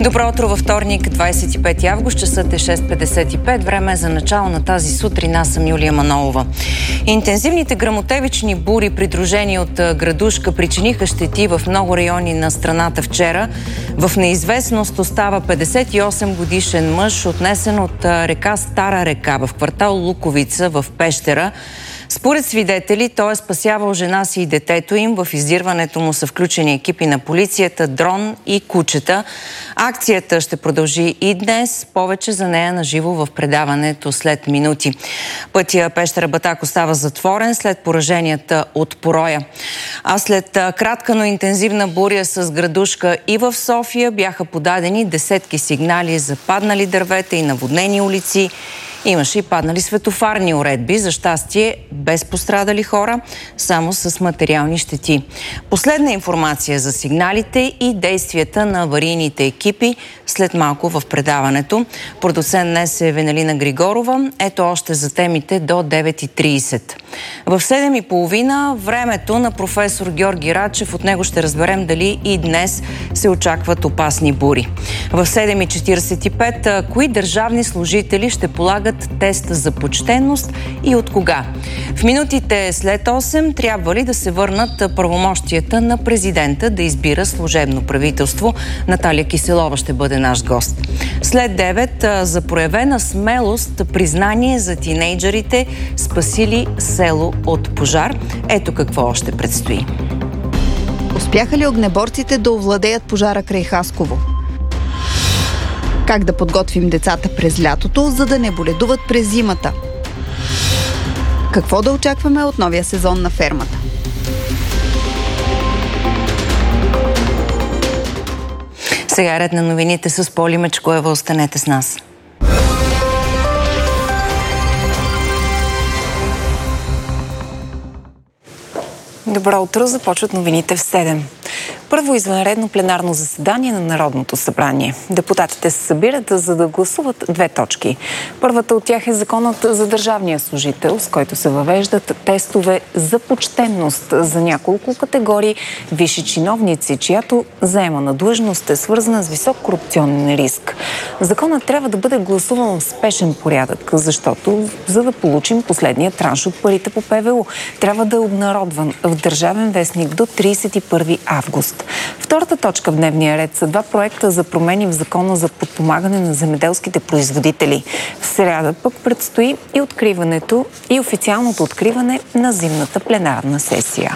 Добро утро във вторник, 25 август, часът е 6:55. Време е за начало на тази сутрин. Аз съм Юлия Манолова. Интензивните гръмотевични бури, придружени от градушка, причиниха щети в много райони на страната вчера. В неизвестност остава 58-годишен мъж, отнесен от река Стара река в квартал Луковица в Пещера. Според свидетели, той е спасявал жена си и детето им. В издирването му са включени екипи на полицията, дрон и кучета. Акцията ще продължи и днес. Повече за нея наживо в предаването след минути. Пътя Пещера-Батак остава затворен след пораженията от пороя. А след кратка, но интензивна буря с градушка и в София бяха подадени десетки сигнали за паднали дървета и наводнени улици. Имаше и паднали светофарни уредби, за щастие без пострадали хора, само с материални щети. Последна информация за сигналите и действията на аварийните екипи след малко в предаването. Продуцент днес е Венелина Григорова. Ето още за темите до 9:30. В 7:30 времето на професор Георги Рачев. От него ще разберем дали и днес се очакват опасни бури. В 7:45 кои държавни служители ще полагат теста за почтеност и от кога? В минутите след 8 трябва ли да се върнат правомощията на президента да избира служебно правителство? Наталия Киселова ще бъде наш гост. След 9 за проявена смелост, признание за тинейджърите, спасили село от пожар. Ето какво още предстои. Успяха ли огнеборците да овладеят пожара край Хасково? Как да подготвим децата през лятото, за да не боледуват през зимата? Какво да очакваме от новия сезон на фермата? Сега ред на новините с Поли Мечкоева. Останете с нас. Добро утро, започват новините в 7. Първо извънредно пленарно заседание на Народното събрание. Депутатите се събират, за да гласуват две точки. Първата от тях е законът за държавния служител, с който се въвеждат тестове за почтенност за няколко категории висши чиновници, чиято заемана длъжност е свързана с висок корупционен риск. Законът трябва да бъде гласуван в спешен порядък, защото за да получим последния транш от парите по ПВУ, трябва да е обнародван в Държавен вестник до 31 август. Втората точка в дневния ред са два проекта за промени в закона за подпомагане на земеделските производители. В сряда пък предстои и откриването и официалното откриване на зимната пленарна сесия.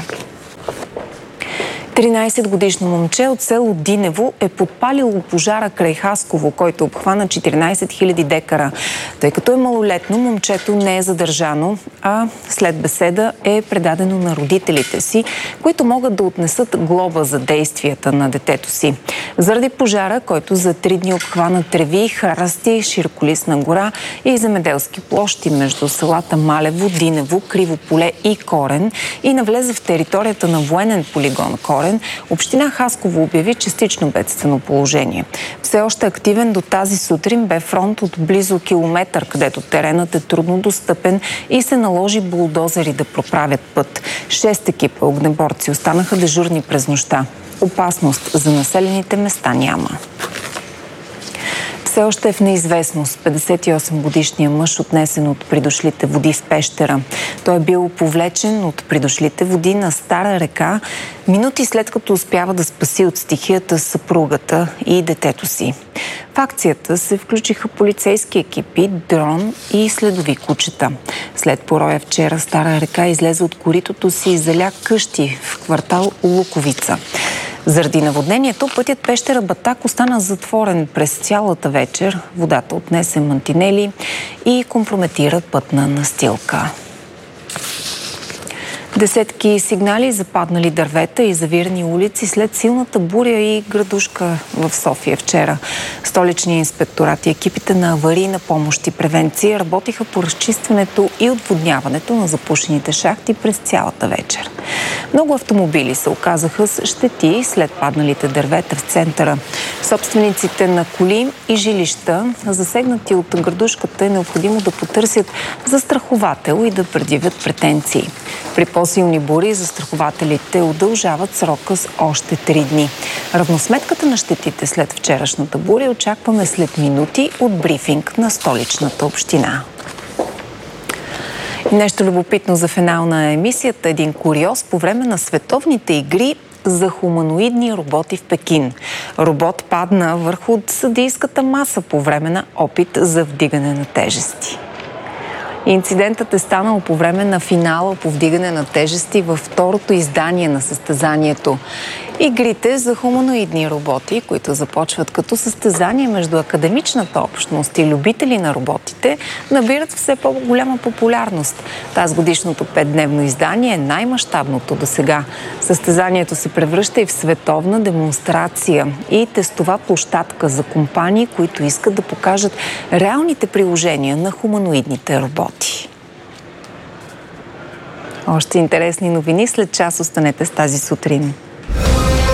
13-годишно момче от село Динево е подпалило пожара край Хасково, който обхвана 14 000 декара. Тъй като е малолетно, момчето не е задържано, а след беседа е предадено на родителите си, които могат да отнесат глоба за действията на детето си. Заради пожара, който за 3 дни обхвана треви, храсти, широколистна гора и земеделски площи между селата Малево, Динево, Криво поле и Корен и навлезе в територията на военен полигон Корен, община Хасково обяви частично бедствено положение. Все още активен до тази сутрин бе фронт от близо километър, където теренът е трудно достъпен и се наложи булдозери да проправят път. 6 екипа огнеборци останаха дежурни през нощта. Опасност за населените места няма. Все още е в неизвестност 58-годишния мъж, отнесен от придошлите води в Пещера. Той е бил повлечен от придошлите води на Стара река минути след като успява да спаси от стихията съпругата и детето си. В акцията се включиха полицейски екипи, дрон и следови кучета. След пороя вчера Стара река излезе от коритото си и заля къщи в квартал Луковица. Заради наводнението пътят Пещера-Батак остана затворен през цялата вечер. Водата отнесе мантинели и компрометира пътна настилка. Десетки сигнали за паднали дървета и завирени улици след силната буря и градушка в София вчера. Столичният инспекторат и екипите на аварийна помощ и превенция работиха по разчистването и отводняването на запушените шахти през цялата вечер. Много автомобили се оказаха с щети след падналите дървета в центъра. Собствениците на коли и жилища, засегнати от градушката, е необходимо да потърсят застраховател и да предявят претенции. При по-силни бури застрахователите удължават срока с още 3 дни. Равносметката на щетите след вчерашната буря очакваме след минути от брифинг на Столичната община. Нещо любопитно за финал на емисията. Един куриоз по време на световните игри за хуманоидни роботи в Пекин. Робот падна върху съдийската маса по време на опит за вдигане на тежести. Инцидентът е станал по време на финала по вдигане на тежести във второто издание на състезанието. Игрите за хуманоидни роботи, които започват като състезание между академичната общност и любители на роботите, набират все по-голяма популярност. Тазгодишното 5-дневно издание е най-мащабното досега. Състезанието се превръща и в световна демонстрация и тестова площадка за компании, които искат да покажат реалните приложения на хуманоидните роботи. Още интересни новини след час. Останете с тази сутрин.